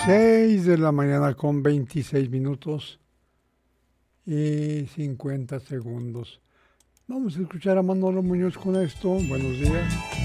6 de la mañana con 26 minutos y 50 segundos. Vamos a escuchar a Manolo Muñoz con esto. Buenos días.